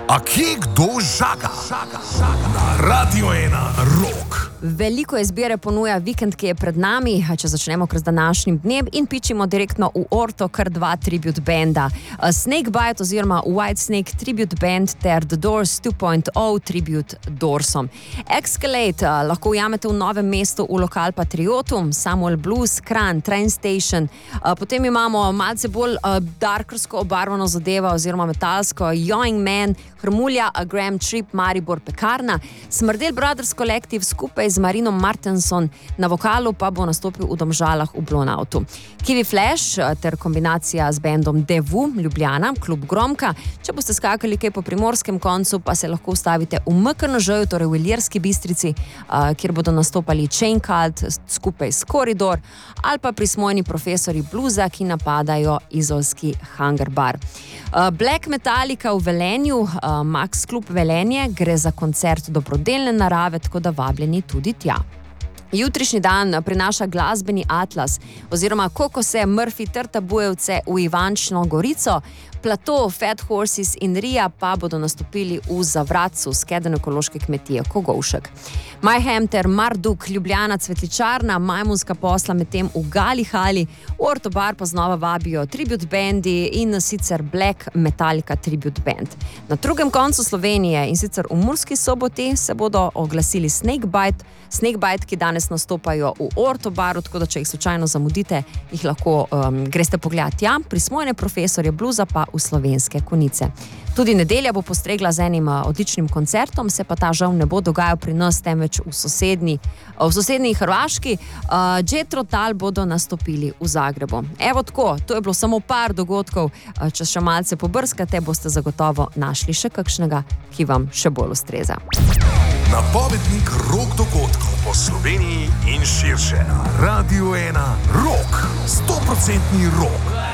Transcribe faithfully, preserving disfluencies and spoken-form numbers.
A kje kdo žaga? Na Radio ena Rock. Veliko izbire ponuja vikend, ki je pred nami, če začnemo kar z današnjim dnem in pičimo direktno v orto kar dva tribute benda. Snakebite oziroma Whitesnake tribute band ter The Doors two point oh tribute Doorsom. Escalade lahko ujamete v Novem mestu v lokal Patriotum, Samuel Blues, Kran, Train Station. Potem imamo malce bolj darkersko obarvano zadeva oziroma metalsko Young Man, Hrmulja, Graham Trip, Maribor Pekarna, Smrdel Brothers Collective skupaj z Marinom Martenson, na vokalu pa bo nastopil v Domžalah v Blonautu. Kiwi Flash ter kombinacija z bendom Devu, Ljubljana, klub Gromka. Če boste skakali kaj po primorskem koncu, pa se lahko ustavite v M K N Ž-ju, torej v Ilirski Bistrici, kjer bodo nastopali Chain Cult skupaj s Koridor, ali pa prismojni profesori bluza, ki napadajo izolski Hangar Bar. Black Metallica v Velenju, Max Klub Velenje, gre za koncert dobrodelne narave, tako da vabljeni tudi tja. Jutrišnji dan prinaša glasbeni atlas oziroma Kokose, Murphy ter Tabujevce v Ivančno Gorico, Plato, Fat Horses in Ria pa bodo nastopili v Zavratcu, skedenj ekološke kmetije Kogovšek. Mayhem ter Marduk, Ljubljana, Cvetličarna, Majmunska posla medtem v Gali Hali, v Orto Bar pa znova vabijo tribute bendi in sicer Black Metallica tribute band. Na drugem koncu Slovenije in sicer v Murski Soboti se bodo oglasili Snakebite, Snakebite, ki danes nastopajo v Orto Baru, tako da če jih slučajno zamudite, jih lahko um, greste pogledati tja, prismojene profesorje bluza pa v Slovenske Konjice. Tudi nedelja bo postregla z enim odličnim koncertom, se pa ta žal ne bo dogajal pri nas, temveč v sosednji, v sosednji Hrvaški. Uh, Jethro Tull bodo nastopili v Zagrebu. Evo tako, to je bilo samo par dogodkov, če še malce pobrskate, boste zagotovo našli še kakšnega, ki vam še bolj ustreza. Napovednik rock dogodkov po Sloveniji in širše. Na Radio ena Rock. sto procentni rock.